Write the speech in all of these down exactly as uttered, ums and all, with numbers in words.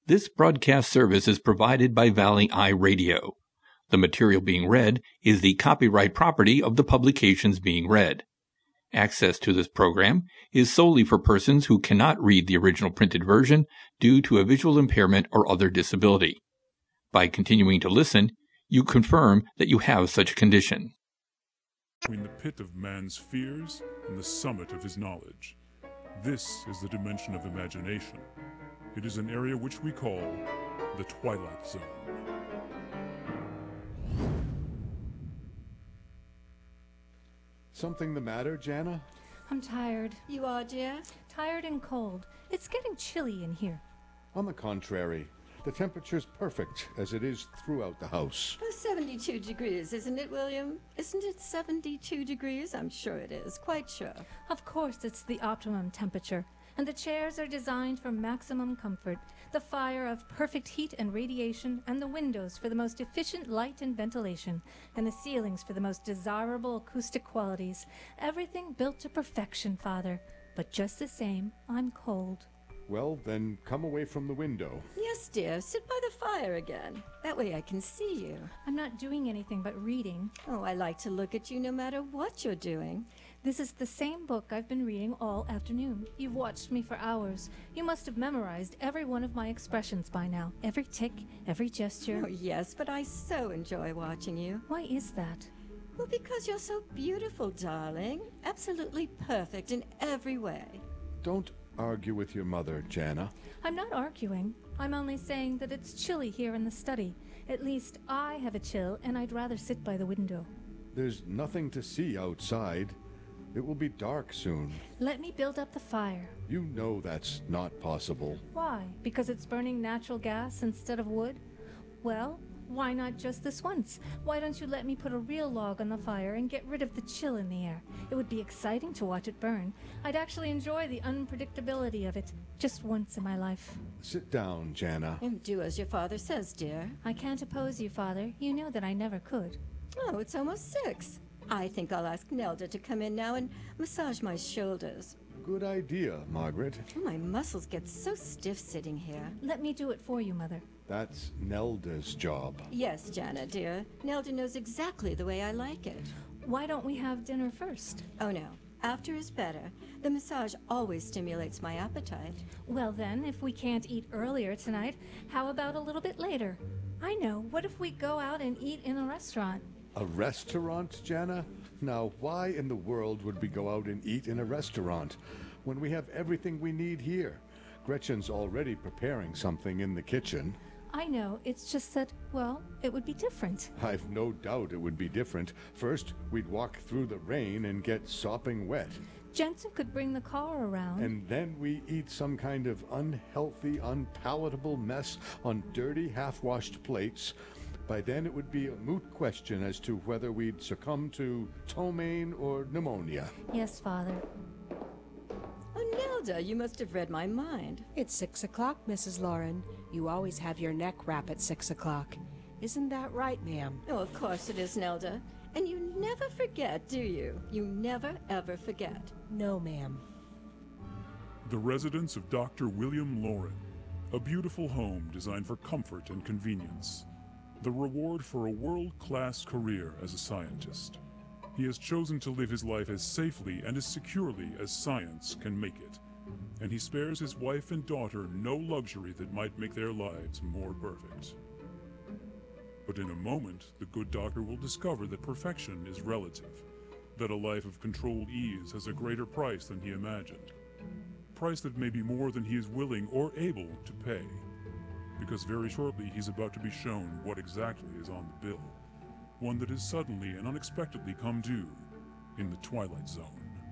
This broadcast service is provided by Valley Eye Radio. The material being read is the copyright property of the publications being read. Access to this program is solely for persons who cannot read the original printed version due to a visual impairment or other disability. By continuing to listen, you confirm that you have such a condition. Between the pit of man's fears and the summit of his knowledge. This is the dimension of imagination. It is an area which we call the Twilight Zone. Something the matter, Jana? I'm tired. You are, dear? Tired and cold. It's getting chilly in here. On the contrary, the temperature's perfect, as it is throughout the house. Oh, seventy-two degrees, isn't it, William? Isn't it seventy-two degrees? I'm sure it is, quite sure. Of course it's the optimum temperature, and the chairs are designed for maximum comfort, the fire of perfect heat and radiation, and the windows for the most efficient light and ventilation, and the ceilings for the most desirable acoustic qualities. Everything built to perfection, Father. But just the same, I'm cold. Well, then come away from the window. Yes, dear. Sit by the fire again. That way I can see you. I'm not doing anything but reading. Oh, I like to look at you no matter what you're doing. This is the same book I've been reading all afternoon. You've watched me for hours. You must have memorized every one of my expressions by now. Every tick, every gesture. Oh, yes, but I so enjoy watching you. Why is that? Well, because you're so beautiful, darling. Absolutely perfect in every way. Don't argue with your mother, Jana. I'm not arguing. I'm only saying that it's chilly here in the study. At least I have a chill, and I'd rather sit by the window. There's nothing to see outside. It will be dark soon. Let me build up the fire. You know that's not possible. Why? Because it's burning natural gas instead of wood? Well, why not just this once? Why don't you let me put a real log on the fire and get rid of the chill in the air? It would be exciting to watch it burn. I'd actually enjoy the unpredictability of it, just once in my life. Sit down, Jana. And do as your father says, dear. I can't oppose you, Father. You know that I never could. Oh, it's almost six. I think I'll ask Nelda to come in now and massage my shoulders. Good idea, Margaret. Oh, my muscles get so stiff sitting here. Let me do it for you, Mother. That's Nelda's job. Yes, Jana, dear. Nelda knows exactly the way I like it. Why don't we have dinner first? Oh, no. After is better. The massage always stimulates my appetite. Well then, if we can't eat earlier tonight, how about a little bit later? I know. What if we go out and eat in a restaurant? A restaurant, Jana? Now, why in the world would we go out and eat in a restaurant when we have everything we need here? Gretchen's already preparing something in the kitchen. I know. It's just that, well, it would be different. I've no doubt it would be different. First, we'd walk through the rain and get sopping wet. Jensen could bring the car around. And then we eat some kind of unhealthy, unpalatable mess on dirty, half-washed plates. By then it would be a moot question as to whether we'd succumb to ptomaine or pneumonia. Yes, Father. Oh, Nelda, you must have read my mind. It's six o'clock, Missus Lauren. You always have your neck wrap at six o'clock. Isn't that right, ma'am? Oh, of course it is, Nelda. And you never forget, do you? You never, ever forget. No, ma'am. The residence of Doctor William Lauren. A beautiful home designed for comfort and convenience. The reward for a world-class career as a scientist. He has chosen to live his life as safely and as securely as science can make it. And he spares his wife and daughter no luxury that might make their lives more perfect. But in a moment, the good doctor will discover that perfection is relative, that a life of controlled ease has a greater price than he imagined. Price that may be more than he is willing or able to pay. Because very shortly he's about to be shown what exactly is on the bill. One that has suddenly and unexpectedly come due in the Twilight Zone.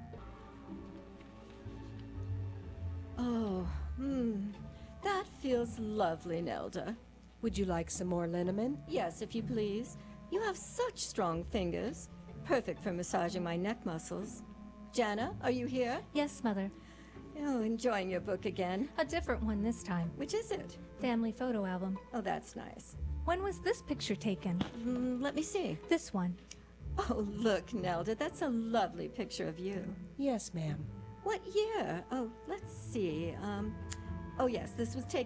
Oh, hmm. That feels lovely, Nelda. Would you like some more liniment? Yes, if you please. You have such strong fingers. Perfect for massaging my neck muscles. Jana, are you here? Yes, Mother. Oh, enjoying your book again. A different one this time. Which is it? Family photo album. Oh, that's nice. When was this picture taken? Mm, let me see. This one. Oh, look, Nelda, that's a lovely picture of you. Yes, ma'am. What year? Oh, let's see. Um, oh, yes, this was taken